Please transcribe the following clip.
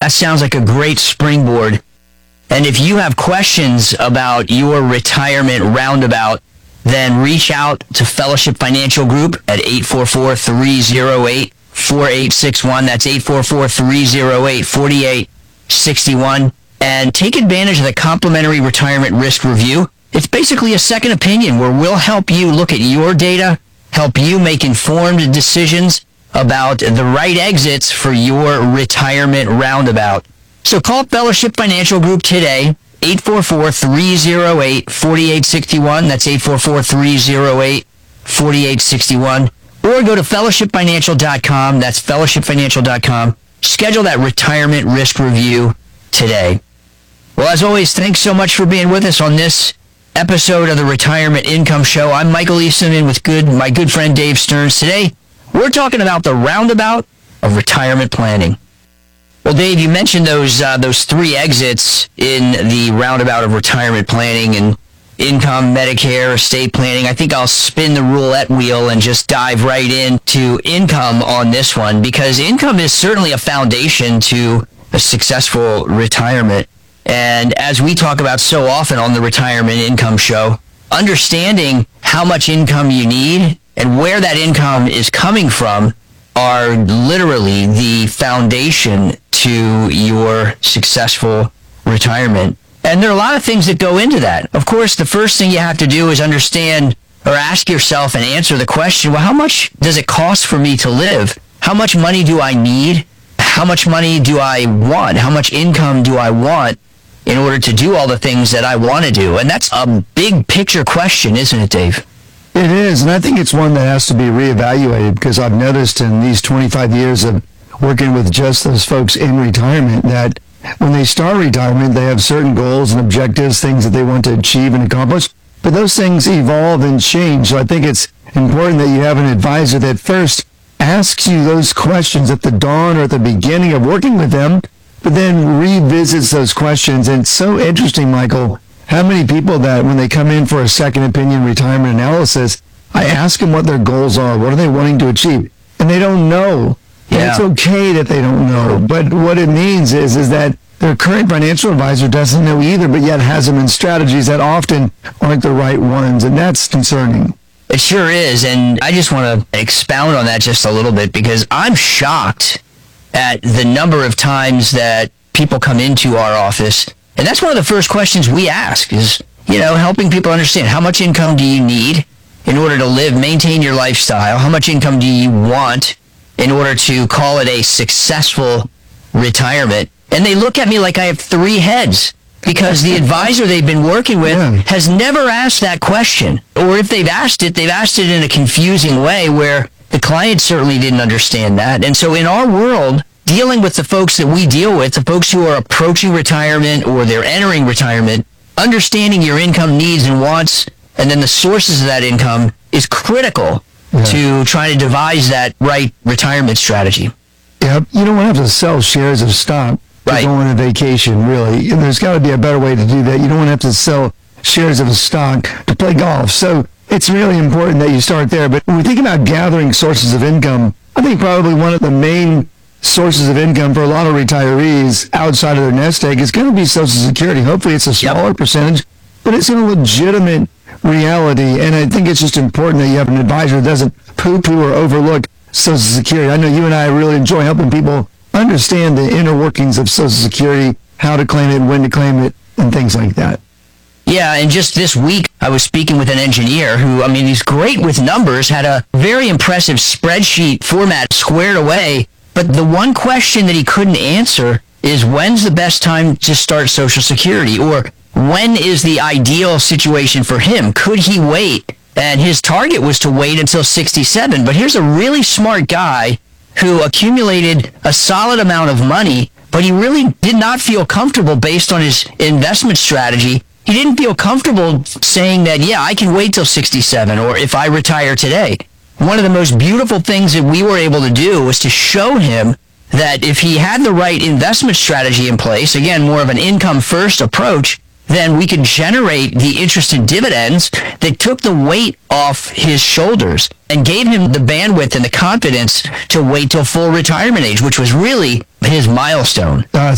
That sounds like a great springboard. And if you have questions about your retirement roundabout, then reach out to Fellowship Financial Group at 844-308-4861. That's 844-308-4861. And take advantage of the complimentary retirement risk review. It's basically a second opinion where we'll help you look at your data, help you make informed decisions about the right exits for your retirement roundabout. So call Fellowship Financial Group today, 844-308-4861. That's 844-308-4861. Or go to fellowshipfinancial.com. That's fellowshipfinancial.com. Schedule that retirement risk review today. Well, as always, thanks so much for being with us on this episode of the Retirement Income Show. I'm Michael Easton with my good friend Dave Stearns. Today, we're talking about the roundabout of retirement planning. Well, Dave, you mentioned those three exits in the roundabout of retirement planning and income, Medicare, estate planning. I think I'll spin the roulette wheel and just dive right into income on this one, because income is certainly a foundation to a successful retirement. And as we talk about so often on the Retirement Income Show, understanding how much income you need and where that income is coming from are literally the foundation to your successful retirement. And there are a lot of things that go into that. Of course, the first thing you have to do is understand or ask yourself and answer the question, well, how much does it cost for me to live? How much money do I need? How much money do I want? How much income do I want in order to do all the things that I want to do? And that's a big picture question, isn't it, Dave? It is, and I think it's one that has to be reevaluated, because I've noticed in these 25 years of working with just those folks in retirement that when they start retirement, they have certain goals and objectives, things that they want to achieve and accomplish, but those things evolve and change. So I think it's important that you have an advisor that first asks you those questions at the dawn or at the beginning of working with them, but then revisits those questions. And it's so interesting, Michael, how many people that when they come in for a second opinion retirement analysis, I ask them what their goals are, what are they wanting to achieve, and they don't know. And it's okay that they don't know, but what it means is that their current financial advisor doesn't know either, but yet has them in strategies that often aren't the right ones, and that's concerning. It sure is, and I just want to expound on that just a little bit, because I'm shocked at the number of times that people come into our office. And that's one of the first questions we ask is, helping people understand how much income do you need in order to live, maintain your lifestyle? How much income do you want in order to call it a successful retirement? And they look at me like I have three heads, because the advisor they've been working with has never asked that question. Or if they've asked it in a confusing way where the client certainly didn't understand that. And so in our world, dealing with the folks that we deal with, the folks who are approaching retirement or they're entering retirement, understanding your income needs and wants and then the sources of that income is critical to try to devise that right retirement strategy. Yep. You don't want to have to sell shares of stock to go on a vacation, really. And there's got to be a better way to do that. You don't want to have to sell shares of a stock to play golf. So it's really important that you start there. But when we think about gathering sources of income, I think probably one of the main sources of income for a lot of retirees outside of their nest egg is going to be Social Security. Hopefully it's a smaller percentage, but it's a legitimate reality. And I think it's just important that you have an advisor that doesn't poo-poo or overlook Social Security. I know you and I really enjoy helping people understand the inner workings of Social Security, how to claim it, when to claim it, and things like that. Yeah, and just this week, I was speaking with an engineer who, he's great with numbers, had a very impressive spreadsheet format squared away. But the one question that he couldn't answer is, when's the best time to start Social Security? Or when is the ideal situation for him? Could he wait? And his target was to wait until 67. But here's a really smart guy who accumulated a solid amount of money, but he really did not feel comfortable based on his investment strategy. He didn't feel comfortable saying that, I can wait till 67, or if I retire today. One of the most beautiful things that we were able to do was to show him that if he had the right investment strategy in place, again, more of an income-first approach, then we could generate the interest and dividends that took the weight off his shoulders and gave him the bandwidth and the confidence to wait till full retirement age, which was really his milestone.